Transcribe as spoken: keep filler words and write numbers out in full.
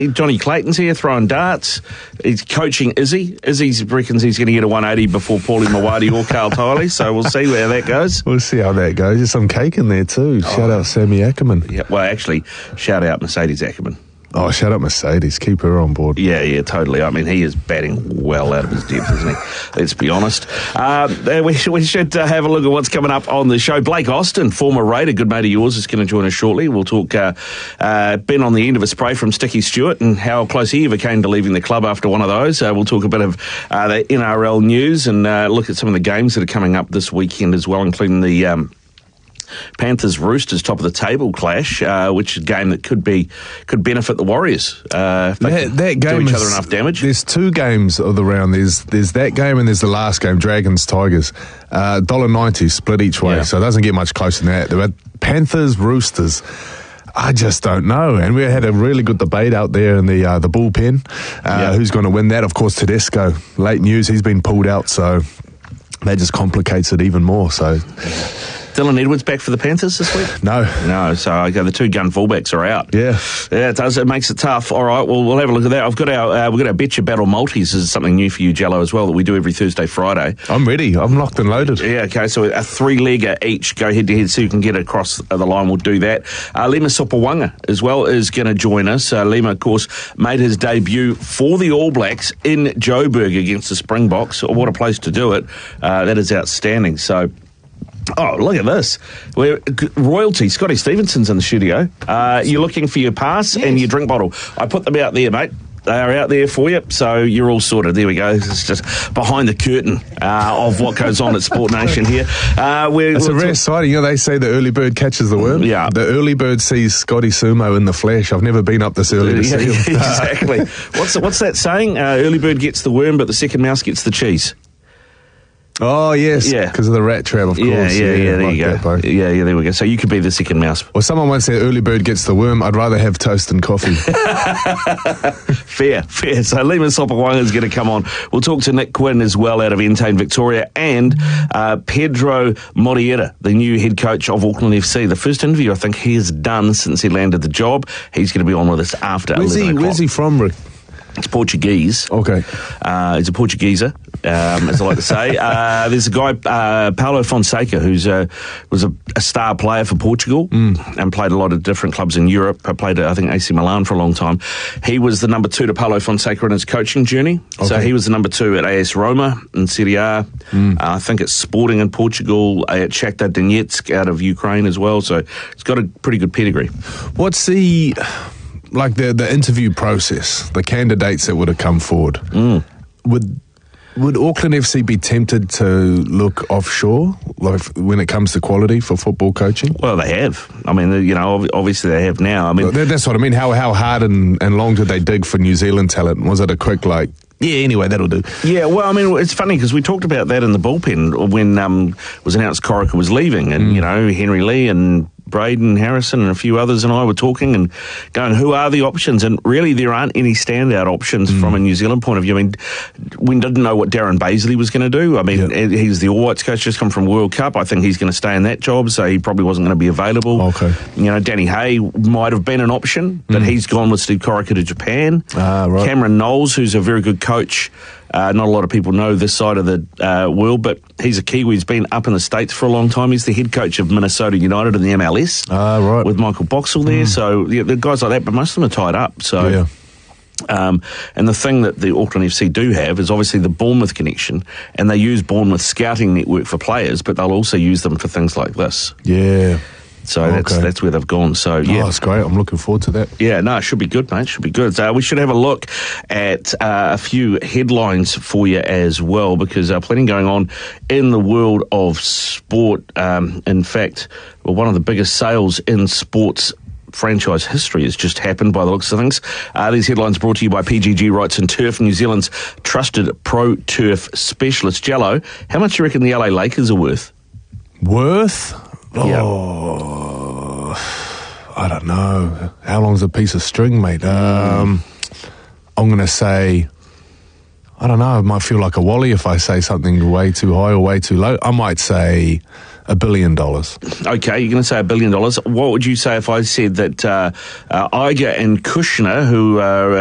Johnny Clayton's here throwing darts. He's coaching Izzy. Izzy reckons he's going to get a one eighty before Paulie Mawadi or Carl Tiley, so we'll see where that goes. We'll see how that goes. There's some cake in there too. Shout oh. out Sammy Ackerman. Yeah, well, actually, shout out Mercedes Ackerman. Oh, shout out Mercedes. Keep her on board. Yeah, yeah, totally. I mean, he is batting well out of his depth, isn't he? Let's be honest. Um, we, we should uh, have a look at what's coming up on the show. Blake Austin, former Raider, good mate of yours, is going to join us shortly. We'll talk, uh, uh, been on the end of a spray from Sticky Stewart and how close he ever came to leaving the club after one of those. Uh, we'll talk a bit of uh, the N R L news and uh, look at some of the games that are coming up this weekend as well, including the... Um, Panthers Roosters top of the table clash, uh, which is a game that could be could benefit the Warriors. Uh, if they that, that game do each is, other enough damage. There's two games of the round. There's there's that game and there's the last game, Dragons Tigers. Uh, one dollar ninety split each way, yeah. So it doesn't get much closer than that. But Panthers Roosters, I just don't know. And we had a really good debate out there in the uh, the bullpen. Uh, yeah. Who's going to win that? Of course, Tedesco. Late news, he's been pulled out, so that just complicates it even more. So. Dylan Edwards back for the Panthers this week? No. No, so okay, the two gun fullbacks are out. Yeah. Yeah, it does. It makes it tough. All right, well, we'll have a look at that. I've got our, uh, we've got our Betcha Battle Multis. This is something new for you, Jello, as well, that we do every Thursday, Friday. I'm ready. I'm locked and loaded. Yeah, okay, so a three-legger each, go head-to-head so you can get across the line. We'll do that. Uh, Lima Sopawanga, as well, is going to join us. Uh, Lima, of course, made his debut for the All Blacks in Joburg against the Springboks. What a place to do it. Uh, that is outstanding. So... Oh, look at this. We're, royalty, Scotty Stevenson's in the studio. Uh, you're looking for your pass yes. and your drink bottle. I put them out there, mate. They are out there for you, so you're all sorted. There we go. It's just behind the curtain uh, of what goes on at Sport Nation here. Uh, we're, it's we're a rare t- sight. You know, they say the early bird catches the worm. Yeah. The early bird sees Scotty Sumo in the flesh. I've never been up this early to yeah, see him. Exactly. what's, what's that saying? Uh, early bird gets the worm, but the second mouse gets the cheese. Oh, yes, yeah, because of the rat trap, of yeah, course. Yeah, yeah, yeah, there like you go. Yeah, yeah, there we go. So you could be the second mouse. Well, someone once said early bird gets the worm. I'd rather have toast and coffee. fair, fair. So Lima Sopawanga is going to come on. We'll talk to Nick Quinn as well out of Entain, Victoria, and uh, Pedro Moriera, the new head coach of Auckland F C. The first interview I think he has done since he landed the job. He's going to be on with us after where's eleven he, o'clock. Where's he from, Rick? It's Portuguese. Okay. Uh, he's a Portugueser, um, as I like to say. Uh, there's a guy, uh, Paulo Fonseca, who's a, was a, a star player for Portugal mm. and played a lot of different clubs in Europe. I played, I think, A C Milan for a long time. He was the number two to Paulo Fonseca in his coaching journey. Okay. So he was the number two at A S Roma in Serie A. Mm. Uh, I think it's Sporting in Portugal, at Shakhtar Donetsk out of Ukraine as well. So it's got a pretty good pedigree. What's the... like the the interview process, the candidates that would have come forward, mm. would would Auckland F C be tempted to look offshore, like when it comes to quality for football coaching? Well, they have. I mean, you know, obviously they have now. I mean, well, that's what I mean. How how hard and, and long did they dig for New Zealand talent? Was it a quick like? Yeah, anyway, that'll do. Yeah, well, I mean, it's funny because we talked about that in the bullpen when um, it was announced Corica was leaving, and mm. you know, Henry Lee and Braden Harrison and a few others and I were talking and going, who are the options? And really there aren't any standout options mm. from a New Zealand point of view. I mean, we didn't know what Darren Baisley was going to do. I mean, yep. he's the All Whites coach, just come from World Cup. I think he's going to stay in that job, so he probably wasn't going to be available. Okay. You know, Danny Hay might have been an option, but mm. he's gone with Steve Corica to Japan. Ah, right. Cameron Knowles, who's a very good coach. Uh, not a lot of people know this side of the uh, world, but he's a Kiwi. He's been up in the States for a long time. He's the head coach of Minnesota United in the M L S. Ah, right. With Michael Boxall there. Mm. So, yeah, the guys like that, but most of them are tied up. So, yeah. Um, and the thing that the Auckland F C do have is obviously the Bournemouth connection, and they use Bournemouth scouting network for players, but they'll also use them for things like this. Yeah. So okay. that's that's where they've gone. So yeah, oh, that's great. I'm looking forward to that. Yeah, no, it should be good, mate. It should be good. So we should have a look at uh, a few headlines for you as well, because uh, plenty going on in the world of sport. Um, in fact, well, one of the biggest sales in sports franchise history has just happened by the looks of things. Uh, these headlines brought to you by P G G Rights and Turf, New Zealand's trusted pro turf specialist. Jello, how much do you reckon the L A Lakers are worth? Worth? Yeah. Oh, I don't know. How long's a piece of string, mate? Um, I'm going to say, I don't know, it might feel like a Wally if I say something way too high or way too low. I might say a billion dollars. Okay, you're going to say a billion dollars. What would you say if I said that uh, uh, Iger and Kushner, who are